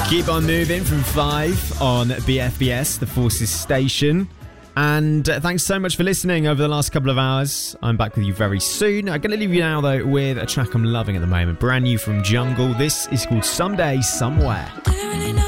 Keep on moving from 5 on BFBS, the Forces station. And thanks so much for listening over the last couple of hours. I'm back with you very soon. I'm going to leave you now, though, with a track I'm loving at the moment. Brand new from Jungle. This is called Someday, Somewhere.